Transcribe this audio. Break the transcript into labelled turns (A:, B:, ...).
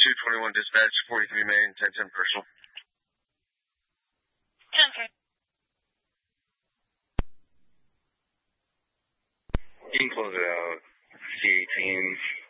A: 221 dispatch, 43 main, 1010 personal.
B: 10-10.
C: You can close it out. C18.